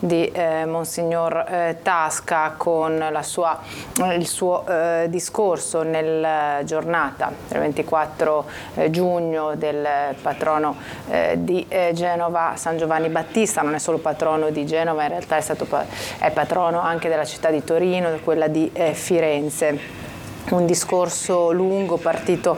di Monsignor Tasca con il suo discorso nel giornata del 24 giugno del patrono di Genova, San Giovanni Battista. Non è solo patrono di Genova, in realtà è patrono anche della città di Torino, di quella di Firenze. Un discorso lungo partito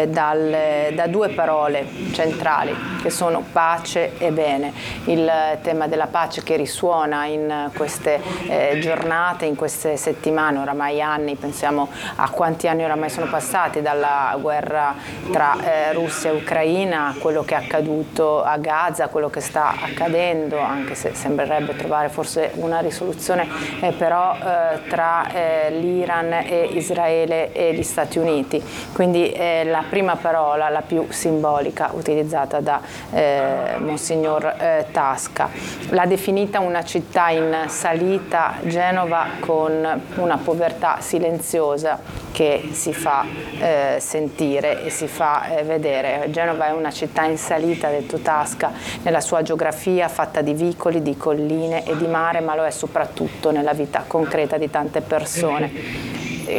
da due parole centrali che sono pace e bene. Il tema della pace che risuona in queste giornate, in queste settimane, oramai anni, pensiamo a quanti anni oramai sono passati dalla guerra tra Russia e Ucraina, a quello che è accaduto a Gaza, quello che sta accadendo, anche se sembrerebbe trovare forse una risoluzione però tra l'Iran e Israele e gli Stati Uniti. Quindi la prima parola, la più simbolica, utilizzata da Monsignor Tasca. L'ha definita una città in salita, Genova, con una povertà silenziosa che si fa sentire e si fa vedere. Genova è una città in salita, ha detto Tasca, nella sua geografia fatta di vicoli, di colline e di mare, ma lo è soprattutto nella vita concreta di tante persone.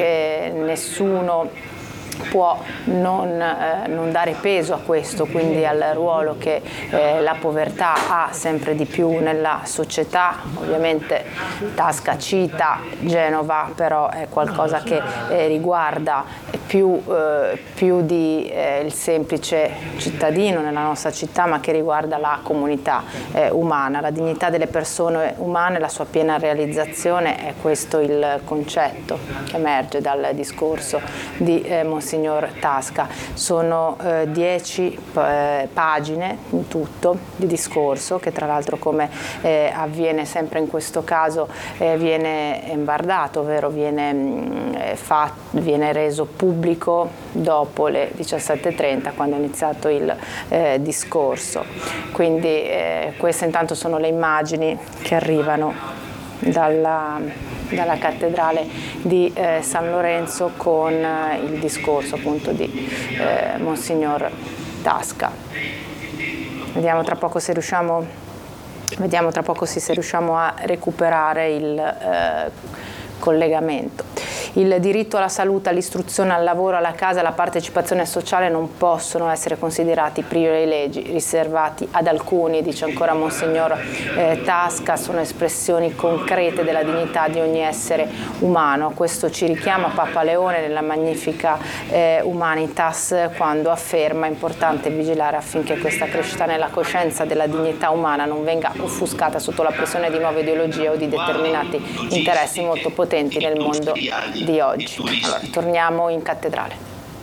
Nessuno può non dare peso a questo, quindi al ruolo che la povertà ha sempre di più nella società. Ovviamente Tasca cita Genova, però è qualcosa che riguarda più di il semplice cittadino nella nostra città, ma che riguarda la comunità umana, la dignità delle persone umane, la sua piena realizzazione. È questo il concetto che emerge dal discorso di Monsignor Tasca. Sono 10 pagine in tutto di discorso, che tra l'altro, come avviene sempre in questo caso, viene imbardato, ovvero viene reso pubblico dopo le 17:30, quando è iniziato il discorso. Quindi queste intanto sono le immagini che arrivano dalla cattedrale di San Lorenzo con il discorso appunto di Monsignor Tasca. Vediamo tra poco se riusciamo a recuperare il collegamento. Il diritto alla salute, all'istruzione, al lavoro, alla casa, alla partecipazione sociale non possono essere considerati privilegi riservati ad alcuni, dice ancora Monsignor Tasca, sono espressioni concrete della dignità di ogni essere umano. Questo ci richiama Papa Leone nella Magnifica Humanitas, quando afferma: è importante vigilare affinché questa crescita nella coscienza della dignità umana non venga offuscata sotto la pressione di nuove ideologie o di determinati interessi molto potenti nel mondo di oggi. Allora, torniamo in cattedrale.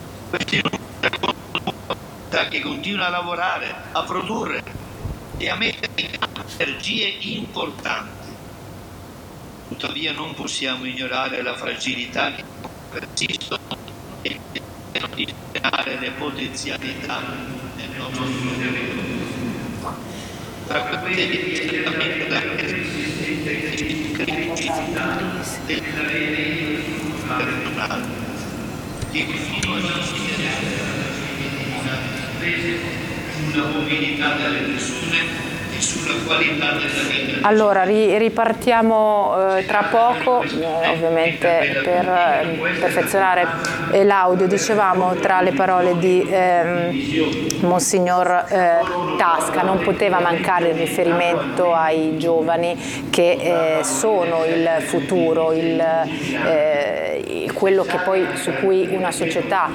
Che continua a lavorare, a produrre e a mettere in campo energie importanti. Tuttavia non possiamo ignorare la fragilità che persistono e di generare le potenzialità del nostro mondo. Tra quelle certamente la criticità che continua a considerare sulla mobilità delle persone e sulla qualità della vita. Allora, ripartiamo tra poco, ovviamente per perfezionare l'audio. Dicevamo, tra le parole di Monsignor Tasca non poteva mancare il riferimento ai giovani che sono il futuro, quello che poi su cui una società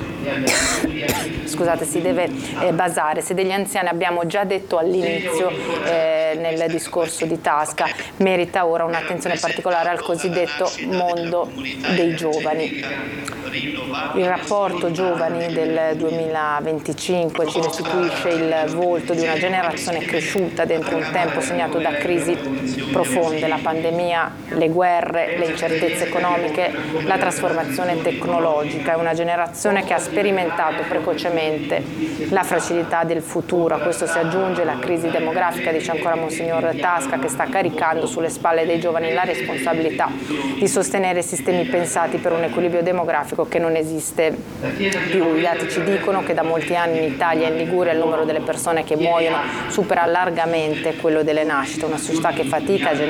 si deve basare. Se degli anziani abbiamo già detto all'inizio nel discorso di Tasca, merita ora un'attenzione particolare al cosiddetto mondo dei giovani. Il rapporto giovani del 2025 ci restituisce il volto di una generazione cresciuta dentro un tempo segnato da crisi profonde, la pandemia, le guerre, le incertezze economiche, la trasformazione tecnologica. È una generazione che ha sperimentato precocemente la fragilità del futuro. A questo si aggiunge la crisi demografica, dice ancora Monsignor Tasca, che sta caricando sulle spalle dei giovani la responsabilità di sostenere sistemi pensati per un equilibrio demografico che non esiste più. I dati ci dicono che da molti anni in Italia e in Liguria il numero delle persone che muoiono supera largamente quello delle nascite, una società che fatica a generare